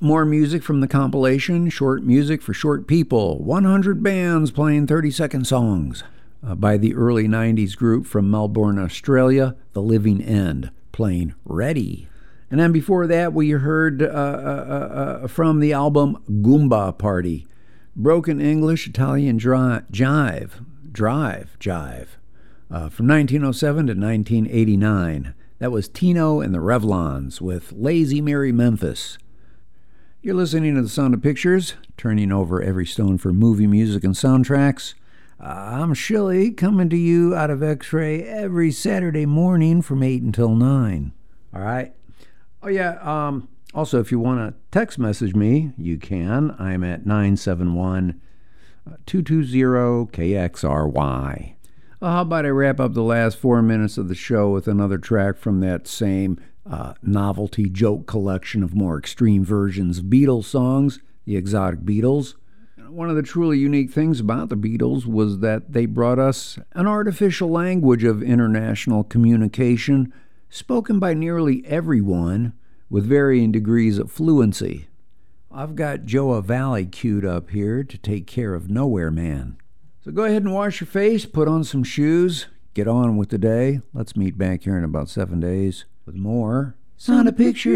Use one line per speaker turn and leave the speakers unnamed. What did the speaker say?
More music from the compilation, Short Music for Short People, 100 bands playing 30-second songs, by the early 90s group from Melbourne, Australia, The Living End, playing Ready. And then before that, we heard from the album Goomba Party, Broken English, Italian Jive, from 1907 to 1989. That was Tino and the Revlons with Lazy Mary Memphis. You're listening to The Sound of Pictures, turning over every stone for movie music and soundtracks. I'm Shilly, coming to you out of X-Ray every Saturday morning from 8 until 9. All right? Oh, yeah, also, if you want to text message me, you can. I'm at 971-220-KXRY. Well, how about I wrap up the last 4 minutes of the show with another track from that same novelty joke collection of more extreme versions of Beatles songs, the Exotic Beatles. One of the truly unique things about the Beatles was that they brought us an artificial language of international communication spoken by nearly everyone with varying degrees of fluency. I've got Joa Valley queued up here to take care of Nowhere Man. So go ahead and wash your face, put on some shoes, get on with the day. Let's meet back here in about 7 days with more Sound of Pictures.